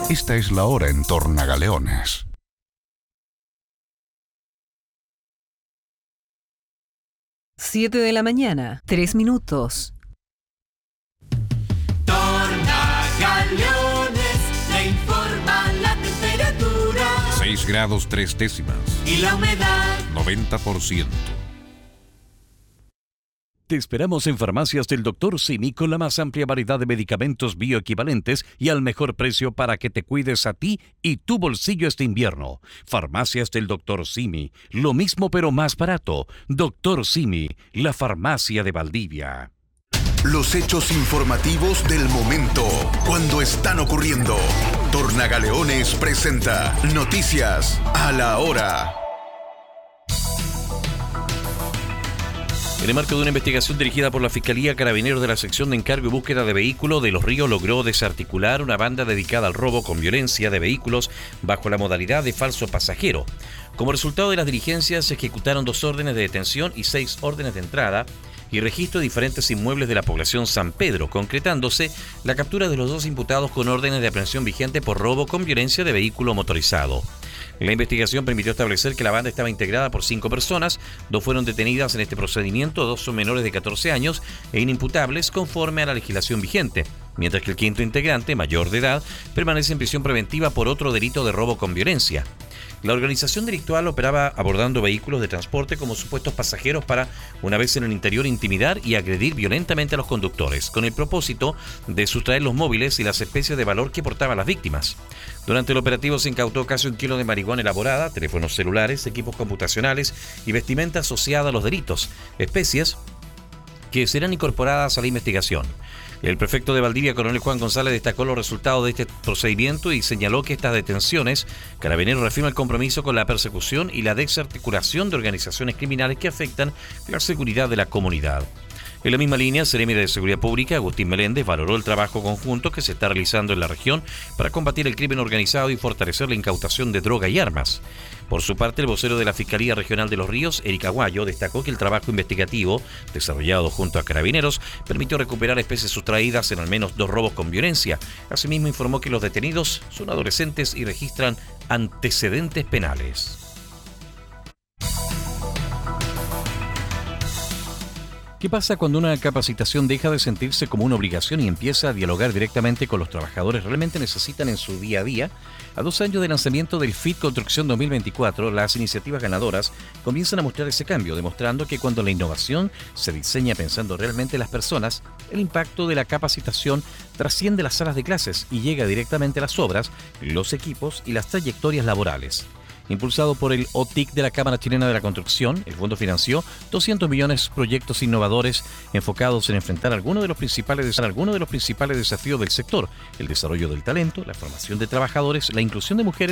Esta es la hora en Tornagaleones. 7 de la mañana, 3 minutos. Tornagaleones, le informa la temperatura. 6 grados 3 décimas. Y la humedad. 90%. Te esperamos en Farmacias del Dr. Simi con la más amplia variedad de medicamentos bioequivalentes y al mejor precio para que te cuides a ti y tu bolsillo este invierno. Farmacias del Dr. Simi, lo mismo pero más barato. Dr. Simi, la farmacia de Valdivia. Los hechos informativos del momento, cuando están ocurriendo. Tornagaleones presenta Noticias a la Hora. En el marco de una investigación dirigida por la Fiscalía, Carabineros de la Sección de Encargo y Búsqueda de Vehículos de Los Ríos logró desarticular una banda dedicada al robo con violencia de vehículos bajo la modalidad de falso pasajero. Como resultado de las diligencias, se ejecutaron 2 órdenes de detención y 6 órdenes de entrada y registro de diferentes inmuebles de la población San Pedro, concretándose la captura de los 2 imputados con órdenes de aprehensión vigente por robo con violencia de vehículo motorizado. La investigación permitió establecer que la banda estaba integrada por 5 personas, 2 fueron detenidas en este procedimiento, 2 son menores de 14 años e inimputables conforme a la legislación vigente, mientras que el 5º integrante, mayor de edad, permanece en prisión preventiva por otro delito de robo con violencia. La organización delictual operaba abordando vehículos de transporte como supuestos pasajeros para, una vez en el interior, intimidar y agredir violentamente a los conductores, con el propósito de sustraer los móviles y las especies de valor que portaban las víctimas. Durante el operativo se incautó casi 1 kilo de marihuana elaborada, teléfonos celulares, equipos computacionales y vestimenta asociada a los delitos, especies que serán incorporadas a la investigación. El prefecto de Valdivia, coronel Juan González, destacó los resultados de este procedimiento y señaló que estas detenciones, Carabineros reafirma el compromiso con la persecución y la desarticulación de organizaciones criminales que afectan la seguridad de la comunidad. En la misma línea, el Seremi de Seguridad Pública, Agustín Meléndez, valoró el trabajo conjunto que se está realizando en la región para combatir el crimen organizado y fortalecer la incautación de droga y armas. Por su parte, el vocero de la Fiscalía Regional de Los Ríos, Eric Aguayo, destacó que el trabajo investigativo, desarrollado junto a Carabineros, permitió recuperar especies sustraídas en al menos 2 robos con violencia. Asimismo, informó que los detenidos son adolescentes y registran antecedentes penales. ¿Qué pasa cuando una capacitación deja de sentirse como una obligación y empieza a dialogar directamente con los trabajadores realmente necesitan en su día a día? A 2 años de lanzamiento del FIT Construcción 2024, las iniciativas ganadoras comienzan a mostrar ese cambio, demostrando que cuando la innovación se diseña pensando realmente en las personas, el impacto de la capacitación trasciende las salas de clases y llega directamente a las obras, los equipos y las trayectorias laborales. Impulsado por el OTIC de la Cámara Chilena de la Construcción, el fondo financió 200 millones proyectos innovadores enfocados en enfrentar algunos de los principales desafíos del sector: el desarrollo del talento, la formación de trabajadores, la inclusión de mujeres